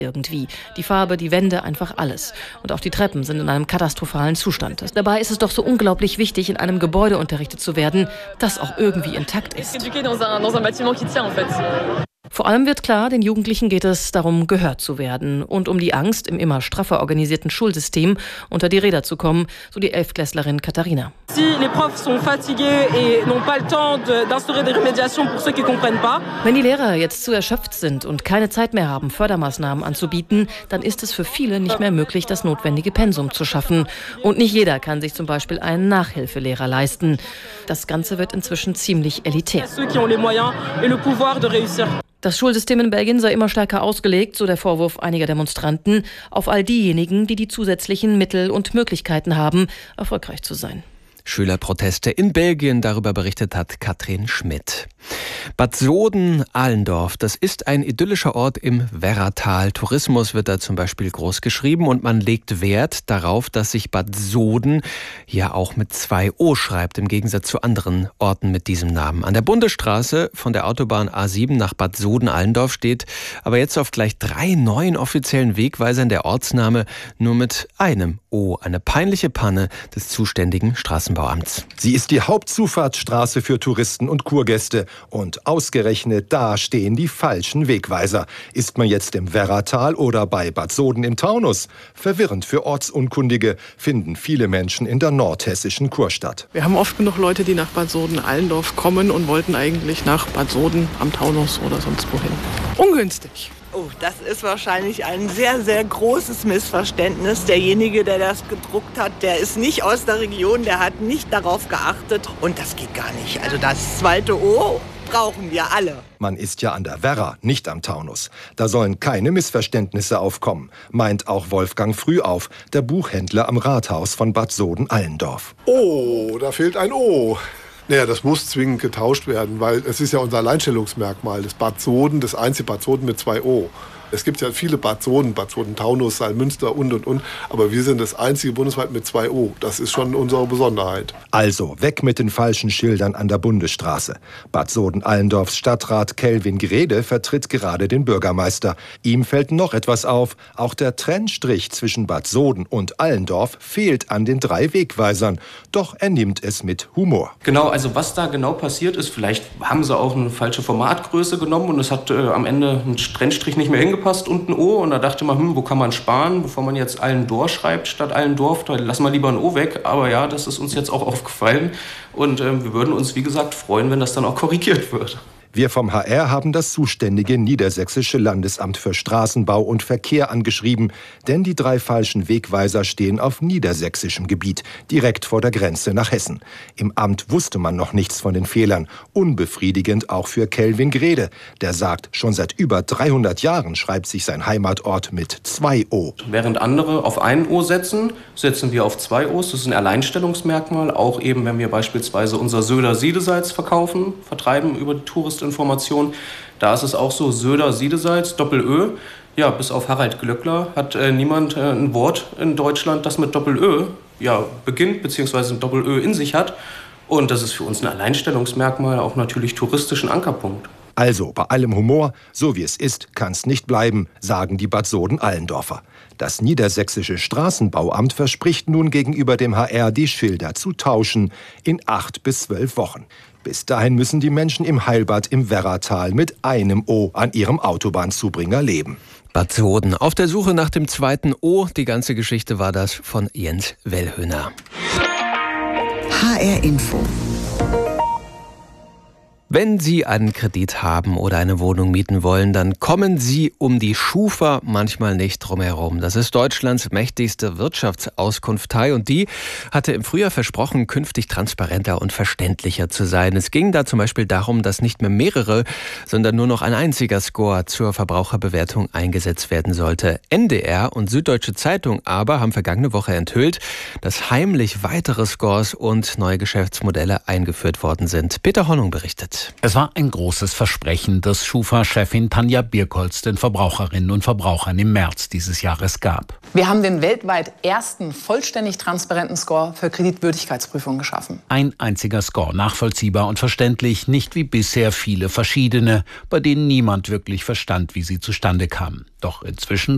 irgendwie. Die Farbe, die Wände, einfach alles. Und auch die Treppen sind in einem katastrophalen Zustand. Dabei ist es doch so unglaublich wichtig, in einem Gebäude unterrichtet zu werden, das auch irgendwie intakt ist. Vor allem wird klar, den Jugendlichen geht es darum, gehört zu werden und um die Angst, im immer straffer organisierten Schulsystem unter die Räder zu kommen, so die Elftklässlerin Katharina. Wenn die Lehrer jetzt zu erschöpft sind und keine Zeit mehr haben, Fördermaßnahmen anzubieten, dann ist es für viele nicht mehr möglich, das notwendige Pensum zu schaffen. Und nicht jeder kann sich zum Beispiel einen Nachhilfelehrer leisten. Das Ganze wird inzwischen ziemlich elitär. Das Schulsystem in Belgien sei immer stärker ausgelegt, so der Vorwurf einiger Demonstranten, auf all diejenigen, die die zusätzlichen Mittel und Möglichkeiten haben, erfolgreich zu sein. Schülerproteste in Belgien, darüber berichtet hat Katrin Schmidt. Bad Soden-Allendorf, das ist ein idyllischer Ort im Werratal. Tourismus wird da zum Beispiel groß geschrieben und man legt Wert darauf, dass sich Bad Soden ja auch mit 2 O schreibt, im Gegensatz zu anderen Orten mit diesem Namen. An der Bundesstraße von der Autobahn A7 nach Bad Soden-Allendorf steht aber jetzt auf gleich 3 neuen offiziellen Wegweisern der Ortsname nur mit einem O. Eine peinliche Panne des zuständigen Straßenbauamts. Sie ist die Hauptzufahrtsstraße für Touristen und Kurgäste. Und ausgerechnet da stehen die falschen Wegweiser. Ist man jetzt im Werratal oder bei Bad Soden im Taunus? Verwirrend für Ortsunkundige finden viele Menschen in der nordhessischen Kurstadt. Wir haben oft genug Leute, die nach Bad Soden-Allendorf kommen und wollten eigentlich nach Bad Soden am Taunus oder sonst wohin. Ungünstig. Oh, das ist wahrscheinlich ein sehr, sehr großes Missverständnis. Derjenige, der das gedruckt hat, der ist nicht aus der Region, der hat nicht darauf geachtet. Und das geht gar nicht. Also das 2. O brauchen wir alle. Man ist ja an der Werra, nicht am Taunus. Da sollen keine Missverständnisse aufkommen, meint auch Wolfgang Frühauf, der Buchhändler am Rathaus von Bad Soden-Allendorf. Oh, da fehlt ein O. Naja, das muss zwingend getauscht werden, weil es ist ja unser Alleinstellungsmerkmal. Das Bad Soden, das einzige Bad Soden mit 2 O. Es gibt ja viele Bad Soden-Taunus, Salmünster und. Aber wir sind das einzige bundesweit mit 2 O. Das ist schon unsere Besonderheit. Also weg mit den falschen Schildern an der Bundesstraße. Bad Soden-Allendorfs Stadtrat Kelvin Grede vertritt gerade den Bürgermeister. Ihm fällt noch etwas auf. Auch der Trennstrich zwischen Bad Soden und Allendorf fehlt an den 3 Wegweisern. Doch er nimmt es mit Humor. Genau, also was da genau passiert ist, vielleicht haben sie auch eine falsche Formatgröße genommen und es hat am Ende ein Trennstrich nicht mehr hingepasst und ein O. Und da dachte man, wo kann man sparen, bevor man jetzt Allendorf schreibt statt Allendorf, da lassen wir lieber ein O weg. Aber ja, das ist uns jetzt auch aufgefallen und wir würden uns, wie gesagt, freuen, wenn das dann auch korrigiert wird. Wir vom HR haben das zuständige Niedersächsische Landesamt für Straßenbau und Verkehr angeschrieben, denn die 3 falschen Wegweiser stehen auf niedersächsischem Gebiet, direkt vor der Grenze nach Hessen. Im Amt wusste man noch nichts von den Fehlern. Unbefriedigend auch für Kelvin Grede. Der sagt, schon seit über 300 Jahren schreibt sich sein Heimatort mit 2 O. Während andere auf ein O setzen, setzen wir auf 2 O's. Das ist ein Alleinstellungsmerkmal. Auch eben, wenn wir beispielsweise unser Söder Siedesalz vertreiben über die Touristinformation. Da ist es auch so, Söder Siedesalz, Doppel-Ö. Ja, bis auf Harald Glöckler hat niemand ein Wort in Deutschland, das mit Doppel-Ö beginnt, beziehungsweise ein Doppel-Ö in sich hat. Und das ist für uns ein Alleinstellungsmerkmal, auch natürlich touristischen Ankerpunkt. Also, bei allem Humor, so wie es ist, kann's nicht bleiben, sagen die Bad Soden-Allendorfer. Das Niedersächsische Straßenbauamt verspricht nun gegenüber dem HR, die Schilder zu tauschen in 8 bis 12 Wochen. Bis dahin müssen die Menschen im Heilbad im Werratal mit einem O an ihrem Autobahnzubringer leben. Bad Soden auf der Suche nach dem 2. O. Die ganze Geschichte war das von Jens Wellhöhner. HR Info. Wenn Sie einen Kredit haben oder eine Wohnung mieten wollen, dann kommen Sie um die Schufa manchmal nicht drum herum. Das ist Deutschlands mächtigste Wirtschaftsauskunftei und die hatte im Frühjahr versprochen, künftig transparenter und verständlicher zu sein. Es ging da zum Beispiel darum, dass nicht mehr mehrere, sondern nur noch ein einziger Score zur Verbraucherbewertung eingesetzt werden sollte. NDR und Süddeutsche Zeitung aber haben vergangene Woche enthüllt, dass heimlich weitere Scores und neue Geschäftsmodelle eingeführt worden sind. Peter Hornung berichtet. Es war ein großes Versprechen, das Schufa-Chefin Tanja Birkholz den Verbraucherinnen und Verbrauchern im März dieses Jahres gab. Wir haben den weltweit ersten vollständig transparenten Score für Kreditwürdigkeitsprüfungen geschaffen. Ein einziger Score, nachvollziehbar und verständlich, nicht wie bisher viele verschiedene, bei denen niemand wirklich verstand, wie sie zustande kamen. Doch inzwischen